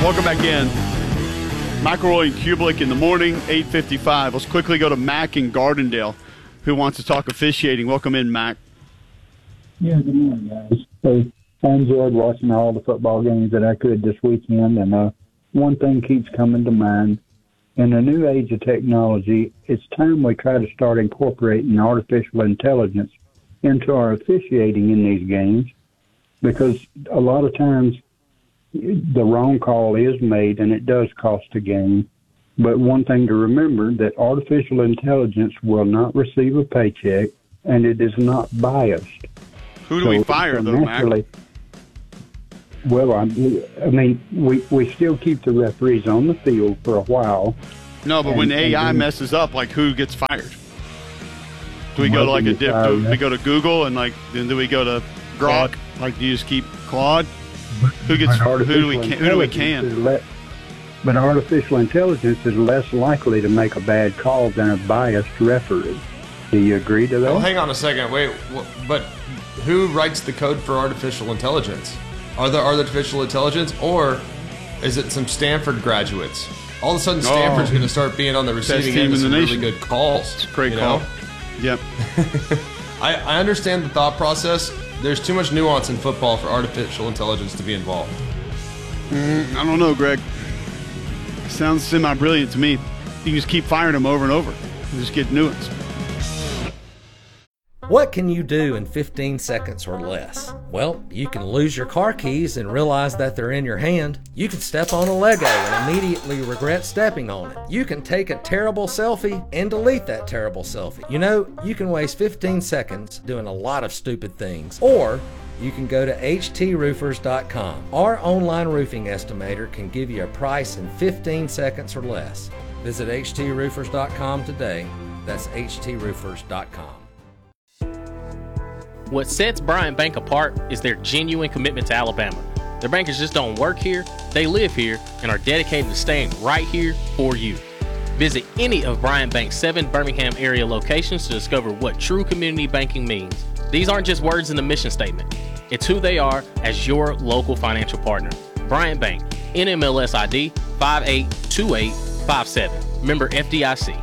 Welcome back in. McElroy and Kublik in the morning, 8:55. Let's quickly go to Mac in Gardendale, who wants to talk officiating. Welcome in, Mac. Yeah, good morning, guys. So I enjoyed watching all the football games that I could this weekend, and one thing keeps coming to mind. In the new age of technology, it's time we try to start incorporating artificial intelligence into our officiating in these games, because a lot of times the wrong call is made and it does cost a game. But one thing to remember, that artificial intelligence will not receive a paycheck, and it is not biased. Who do we fire, though, Mac? Well, I mean, we still keep the referees on the field for a while. No, but when AI messes up, like, who gets fired? Do we go to do we go to Google and then do we go to Grok? Like, do you just keep Claude? Who do we can? But artificial intelligence is less likely to make a bad call than a biased referee. Do you agree to that? Well, hang on a second. Wait, but who writes the code for artificial intelligence? Are there artificial intelligence, or is it some Stanford graduates? All of a sudden, Stanford's going to start being on the receiving end of some really good calls. It's a great call. Yep. I understand the thought process. There's too much nuance in football for artificial intelligence to be involved. I don't know, Greg. It sounds semi-brilliant to me. You can just keep firing them over and over. You just get nuance. What can you do in 15 seconds or less? Well, you can lose your car keys and realize that they're in your hand. You can step on a Lego and immediately regret stepping on it. You can take a terrible selfie and delete that terrible selfie. You know, you can waste 15 seconds doing a lot of stupid things. Or you can go to HTRoofers.com. Our online roofing estimator can give you a price in 15 seconds or less. Visit HTRoofers.com today. That's HTRoofers.com. What sets Bryant Bank apart is their genuine commitment to Alabama. Their bankers just don't work here, they live here, and are dedicated to staying right here for you. Visit any of Bryant Bank's 7 Birmingham area locations to discover what true community banking means. These aren't just words in the mission statement. It's who they are as your local financial partner. Bryant Bank, NMLS ID 582857. Member FDIC.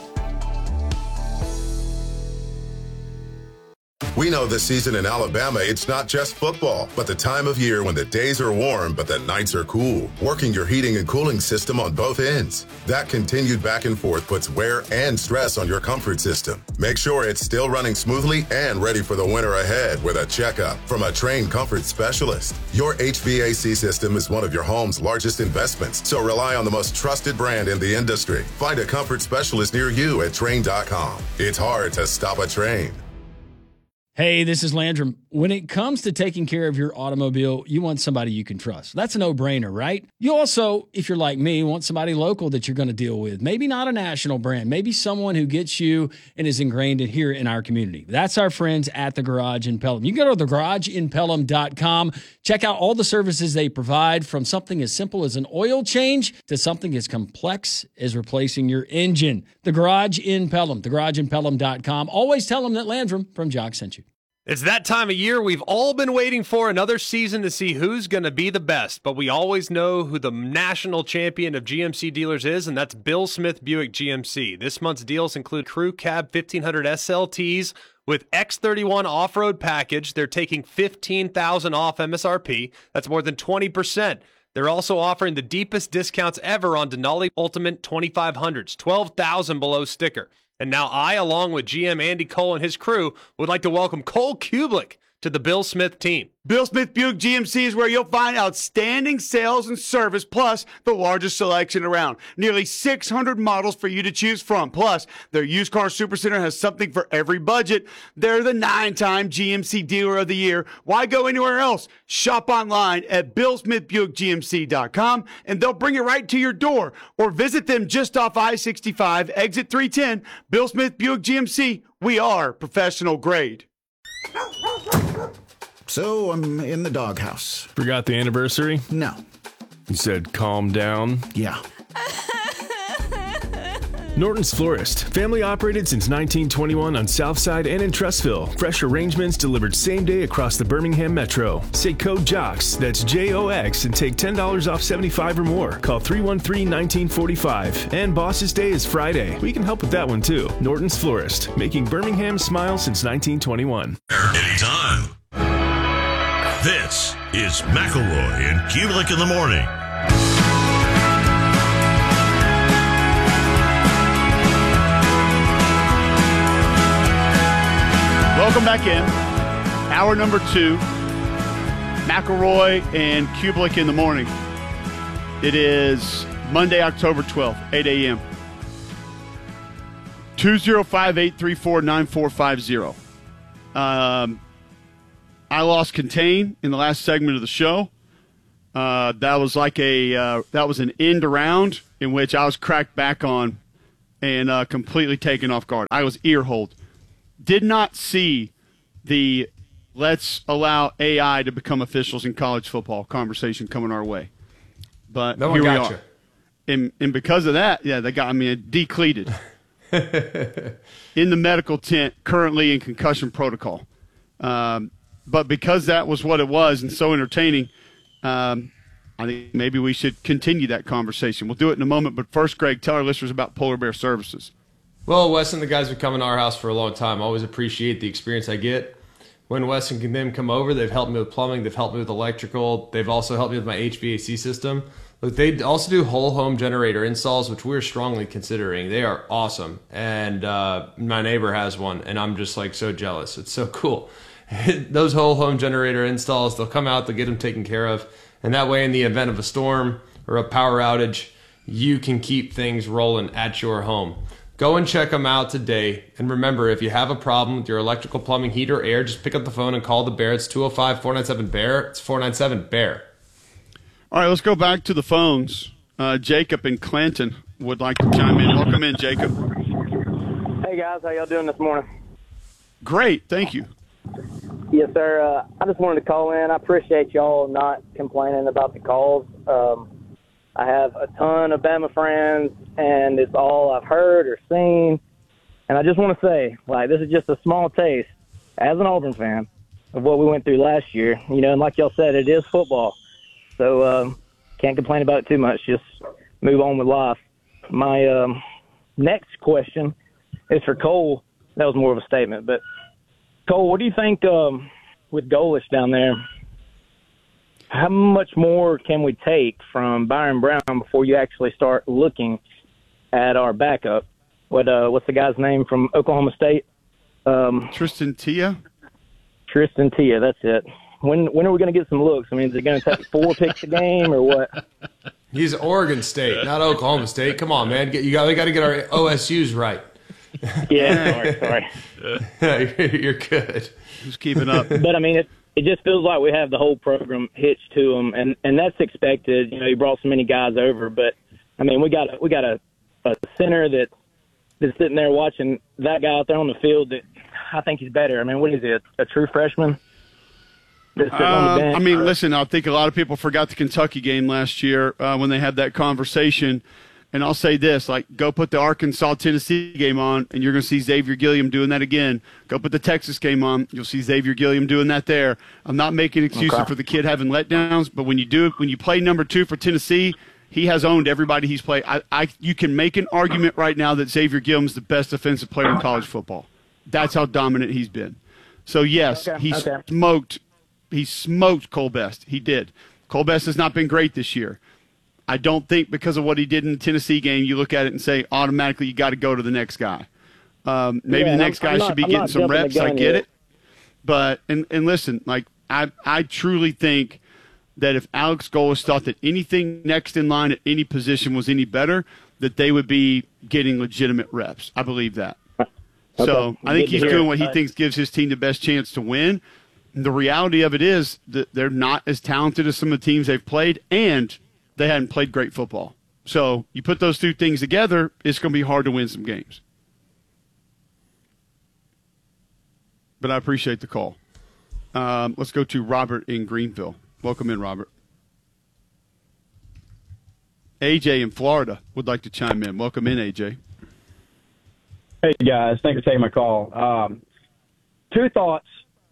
We know this season in Alabama, it's not just football, but the time of year when the days are warm, but the nights are cool. Working your heating and cooling system on both ends. That continued back and forth puts wear and stress on your comfort system. Make sure it's still running smoothly and ready for the winter ahead with a checkup from a trained comfort specialist. Your HVAC system is one of your home's largest investments, so rely on the most trusted brand in the industry. Find a comfort specialist near you at Trane.com. It's hard to stop a Trane. Hey, this is Landrum. When it comes to taking care of your automobile, you want somebody you can trust. That's a no-brainer, right? You also, if you're like me, want somebody local that you're going to deal with. Maybe not a national brand. Maybe someone who gets you and is ingrained in here in our community. That's our friends at The Garage in Pelham. You can go to thegarageinpelham.com. Check out all the services they provide, from something as simple as an oil change to something as complex as replacing your engine. The Garage in Pelham, thegarageinpelham.com. Always tell them that Landrum from Jock sent you. It's that time of year we've all been waiting for, another season to see who's going to be the best. But we always know who the national champion of GMC dealers is, and that's Bill Smith Buick GMC. This month's deals include Crew Cab 1500 SLTs with X31 off-road package. They're taking $15,000 off MSRP. That's more than 20%. They're also offering the deepest discounts ever on Denali Ultimate 2500s, $12,000 below sticker. And now I, along with GM Andy Cole and his crew, would like to welcome Cole Kublik to the Bill Smith team. Bill Smith Buick GMC is where you'll find outstanding sales and service, plus the largest selection around. Nearly 600 models for you to choose from. Plus, their used car supercenter has something for every budget. They're the 9-time GMC Dealer of the Year. Why go anywhere else? Shop online at BillSmithBuickGMC.com, and they'll bring it right to your door. Or visit them just off I-65, exit 310. Bill Smith Buick GMC. We are professional grade. So I'm in the doghouse. Forgot the anniversary? No. You said calm down? Yeah. Norton's Florist, family operated since 1921 on Southside and in Trussville. Fresh arrangements delivered same day across the Birmingham Metro. Say code JOX, that's JOX, and take $10 off 75 or more. Call 313-1945. And Boss's Day is Friday. We can help with that one too. Norton's Florist, making Birmingham smile since 1921. Anytime. This is McElroy and Kulik in the morning. Welcome back in. Hour number 2. McElroy and Kulik in the morning. It is Monday, October 12th, 8 a.m. 205-834-9450. I lost contain in the last segment of the show. That was like that was an end around in which I was cracked back on and completely taken off guard. I was ear-holed. Did not see the let's allow AI to become officials in college football conversation coming our way. But no here we got are. And because of that, yeah, they got me decleated. In the medical tent, currently in concussion protocol. But because that was what it was and so entertaining, I think maybe we should continue that conversation. We'll do it in a moment. But first, Greg, tell our listeners about Polar Bear Services. Well, Wes and the guys have come in our house for a long time. I always appreciate the experience I get. When Wes and them come over, they've helped me with plumbing. They've helped me with electrical. They've also helped me with my HVAC system. Look, they also do whole home generator installs, which we're strongly considering. They are awesome. And my neighbor has one, and I'm just like so jealous. It's so cool. Those whole home generator installs, they'll come out, they'll get them taken care of. And that way, in the event of a storm or a power outage, you can keep things rolling at your home. Go and check them out today. And remember, if you have a problem with your electrical, plumbing, heat, or air, just pick up the phone and call the Bear. It's 205-497-BEAR. It's 497-BEAR. All right, let's go back to the phones. Jacob in Clanton would like to chime in. Welcome in, Jacob. Hey, guys. How y'all doing this morning? Great. Thank you. Yes, sir. I just wanted to call in. I appreciate y'all not complaining about the calls. I have a ton of Bama friends, and it's all I've heard or seen. And I just want to say, like, this is just a small taste, as an Auburn fan, of what we went through last year. You know, and like y'all said, it is football. So can't complain about it too much. Just move on with life. My next question is for Cole. That was more of a statement. But, Cole, what do you think with Golesh down there? How much more can we take from Byron Brown before you actually start looking at our backup? What's the guy's name from Oklahoma State? Tristan Tia? Tristan Tia, that's it. When are we going to get some looks? I mean, is it going to take 4 picks a game or what? He's Oregon State, not Oklahoma State. Come on, man. We got to get our OSUs right. Yeah, sorry. You're good. Who's keeping up? But, I mean, it just feels like we have the whole program hitched to them, and that's expected. You know, you brought so many guys over, but I mean, we got a center that's sitting there watching that guy out there on the field that I think he's better. I mean, what is he, a true freshman? That's sitting on the bench? I mean, listen, I think a lot of people forgot the Kentucky game last year when they had that conversation. And I'll say this, like, go put the Arkansas-Tennessee game on, and you're going to see Xavier Gilliam doing that again. Go put the Texas game on, you'll see Xavier Gilliam doing that there. I'm not making excuses for the kid having letdowns, but when you play number 2 for Tennessee, he has owned everybody he's played. You can make an argument right now that Xavier Gilliam is the best defensive player in college football. That's how dominant he's been. So, yes, he smoked Cole Best. He did. Cole Best has not been great this year. I don't think because of what he did in the Tennessee game, you look at it and say automatically you got to go to the next guy. Maybe the next guy should be getting some reps. I get it. But, and listen, like, I truly think that if Alex Golesh thought that anything next in line at any position was any better, that they would be getting legitimate reps. I believe that. So I think he's doing what he thinks gives his team the best chance to win. The reality of it is that they're not as talented as some of the teams they've played, and they hadn't played great football. So you put those two things together, it's going to be hard to win some games. But I appreciate the call. Let's go to Robert in Greenville. Welcome in, Robert. AJ in Florida would like to chime in. Welcome in, AJ. Hey, guys. Thanks for taking my call. Two thoughts.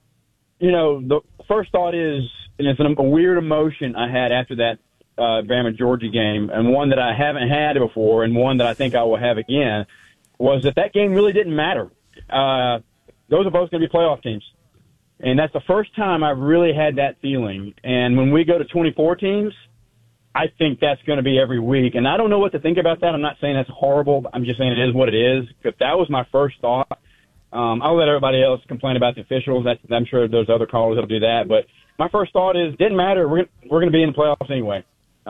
The first thought is, and it's a weird emotion I had after that Bama-Georgia game, and one that I haven't had before and one that I think I will have again, was that game really didn't matter. Those are both going to be playoff teams. And that's the first time I've really had that feeling. And when we go to 24 teams, I think that's going to be every week. And I don't know what to think about that. I'm not saying that's horrible. I'm just saying it is what it is. But that was my first thought. I'll let everybody else complain about the officials. I'm sure there's other callers that'll do that. But my first thought is, didn't matter. We're going to be in the playoffs anyway.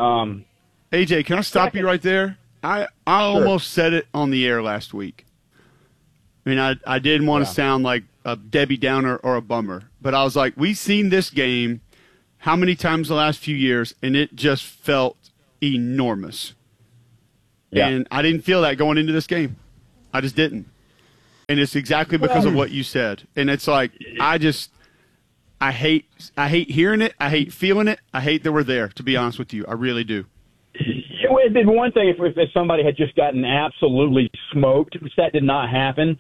AJ, can I stop you right there? I almost said it on the air last week. I mean, I didn't want to sound like a Debbie Downer or a bummer, but I was like, we've seen this game how many times the last few years, and it just felt enormous. Yeah. And I didn't feel that going into this game. I just didn't. And it's exactly because of what you said. And it's like, I hate hearing it. I hate feeling it. I hate that we're there, to be honest with you. I really do. It would have been one thing if somebody had just gotten absolutely smoked, which that did not happen.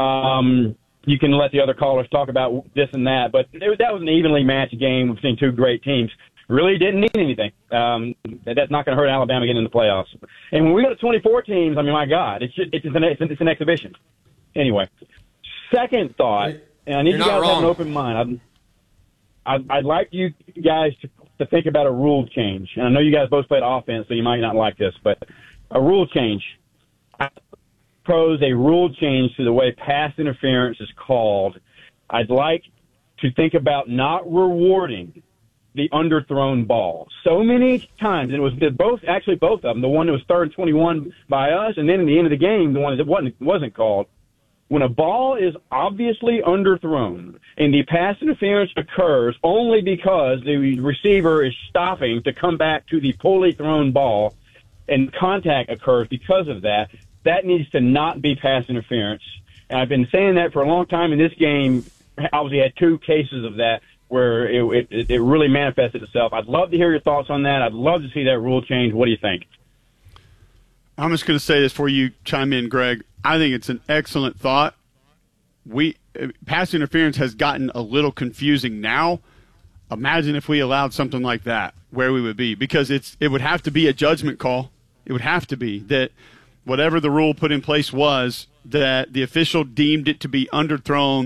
You can let the other callers talk about this and that, but that was an evenly matched game between two great teams. Really didn't mean anything. That's not going to hurt Alabama getting in the playoffs. And when we go to 24 teams, I mean, my God, it's an exhibition. Anyway, second thought, and I need you guys to have an open mind. I'd like you guys to think about a rule change. And I know you guys both played offense, so you might not like this, but a rule change. I propose a rule change to the way pass interference is called. I'd like to think about not rewarding the underthrown ball. So many times, and it was both of them, the one that was 3rd and 21 by us, and then in the end of the game, the one that wasn't called. When a ball is obviously underthrown and the pass interference occurs only because the receiver is stopping to come back to the poorly thrown ball and contact occurs because of that, that needs to not be pass interference. And I've been saying that for a long time. In this game, obviously had 2 cases of that where it really manifested itself. I'd love to hear your thoughts on that. I'd love to see that rule change. What do you think? I'm just going to say this before you chime in, Greg. I think it's an excellent thought. Pass interference has gotten a little confusing now. Imagine if we allowed something like that, where we would be. Because it would have to be a judgment call. It would have to be that whatever the rule put in place was, that the official deemed it to be underthrown.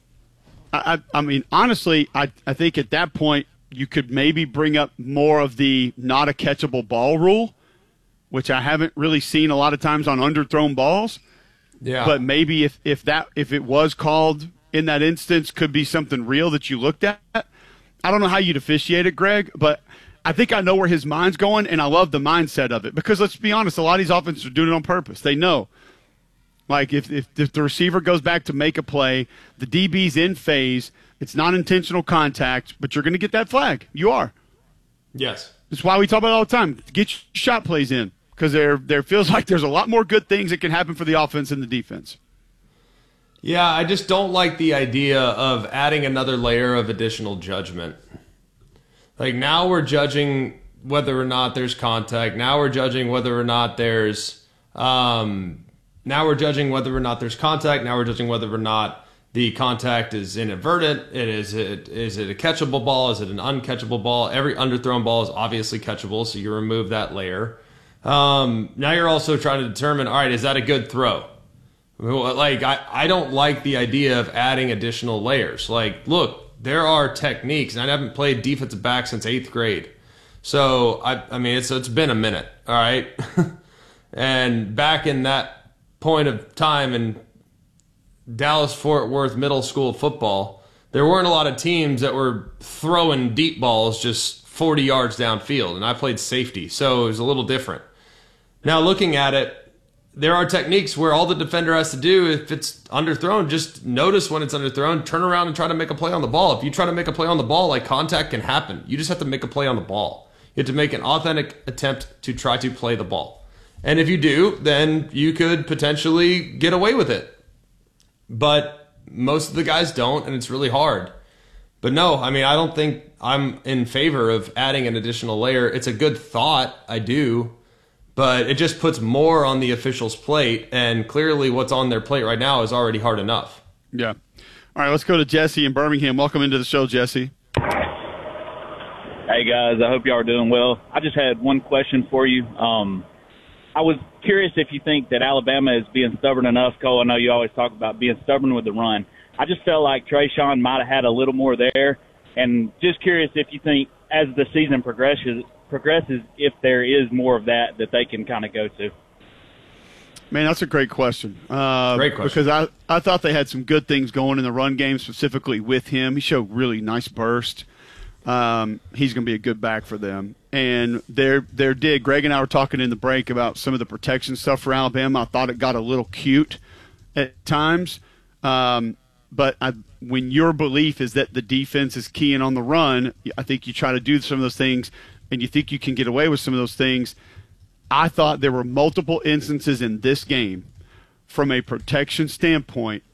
I mean, honestly, I think at that point you could maybe bring up more of the not a catchable ball rule, which I haven't really seen a lot of times on underthrown balls. Yeah. But maybe if it was called in that instance, could be something real that you looked at. I don't know how you'd officiate it, Greg, but I think I know where his mind's going, and I love the mindset of it. Because let's be honest, a lot of these offenses are doing it on purpose. They know. Like if the receiver goes back to make a play, the DB's in phase, it's not intentional contact, but you're going to get that flag. You are. Yes. That's why we talk about it all the time. Get your shot plays in. Because there feels like there's a lot more good things that can happen for the offense and the defense. Yeah, I just don't like the idea of adding another layer of additional judgment. Like now we're judging whether or not there's contact. Now we're judging whether or not there's contact. Now we're judging whether or not the contact is inadvertent. Is it a catchable ball? Is it an uncatchable ball? Every underthrown ball is obviously catchable, so you remove that layer. Now you're also trying to determine, all right, is that a good throw? Like, I don't like the idea of adding additional layers. Like, look, there are techniques, and I haven't played defensive back since 8th grade. So, I mean, it's been a minute, all right? And back in that point of time in Dallas-Fort Worth middle school football, there weren't a lot of teams that were throwing deep balls just 40 yards downfield, and I played safety, so it was a little different. Now, looking at it, there are techniques where all the defender has to do, if it's underthrown, just notice when it's underthrown, turn around and try to make a play on the ball. If you try to make a play on the ball, like, contact can happen. You just have to make a play on the ball. You have to make an authentic attempt to try to play the ball. And if you do, then you could potentially get away with it. But most of the guys don't, and it's really hard. But no, I mean, I don't think I'm in favor of adding an additional layer. It's a good thought, I do. but it just puts more on the officials' plate, and clearly what's on their plate right now is already hard enough. Yeah. All right, let's go to Jesse in Birmingham. Welcome into the show, Jesse. Hey, guys. I hope y'all are doing well. I just had one question for you. I was curious if you think that Alabama is being stubborn enough. Cole, I know you always talk about being stubborn with the run. I just felt like Trayshawn might have had a little more there, and just curious if you think as the season progresses, if there is more of that they can kind of go to. Man, that's a great question. Great question. Because I thought they had some good things going in the run game, specifically with him. He showed really nice burst. He's going to be a good back for them. And Greg and I were talking in the break about some of the protection stuff for Alabama. I thought it got a little cute at times. But when your belief is that the defense is keying on the run, I think you try to do some of those things, and you think you can get away with some of those things. I thought there were multiple instances in this game from a protection standpoint